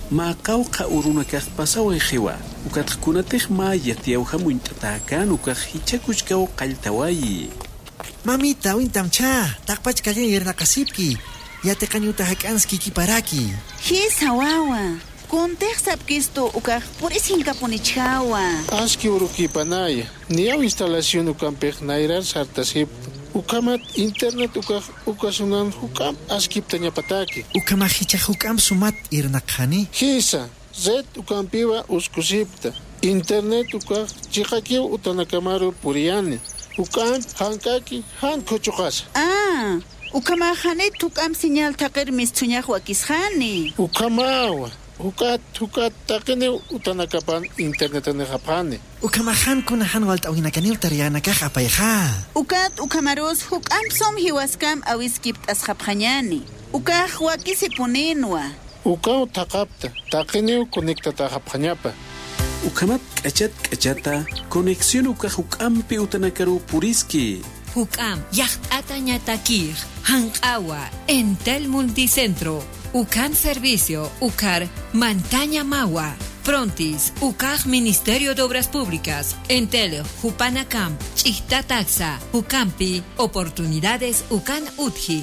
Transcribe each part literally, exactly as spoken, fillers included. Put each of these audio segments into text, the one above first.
Maqawqa urunakaq pasaway qiwa. Ukatqkunataq ma yatiyawqa munt'atakan ukaq hichakuchkaw qalltawayi. Mamita, wintamcha, taqpach kallen yernaqasipki. Yatiqañuta hak'anski kiparaki. Hisa wawa. Kunteq sapkistu ukaq puris hinkapunichawa. Aski urukipanaya. Niyaw instalación ukampeq nairar sartasip. Ukamat internet ukaq ukasunan hukam askiptañapataki. Ukama hicha hukam sumat irnaqhani. Hisa, zet ukampiwa uskusipta. Internet ukaq chiqakiw utanakamaru puriyani. Ukam hankaki hankuchuqas. Ah, ukamahane tukam señal taqir mistuñaq wakisqani. Ukamawa. Hukat hukat taqini utanakapan internet anejapani. Ukamahan kunahan walt'awinakaniw tariyanakaq apayqa. Ukat ukamaros hukam som hiwaskam awiskipt asqapqañani. Ukaq wakisipuninwa. Ukaw taqapta taqini conectataqapqañapa. Ukamat k'achat k'achata conexión ukaq hukampi utanakaru puriski. Hukam yacht'ata ñatakij hanq'awa Entel Multicentro. Ukan Servicio, Ucar, Mantaña Mawa, Prontis, Ucar Ministerio de Obras Públicas, Entel, Jupanacam, Chihta Taxa, Ucampi, Oportunidades Ucan Utji.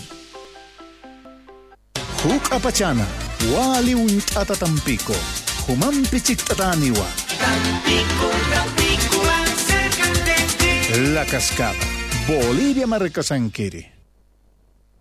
Huk Apachana, Wali Wintata Tampico, Humampi Chictataniwa. Tampico, Tampico, cerca de ti. La Cascada, Bolivia Marcasanquiri.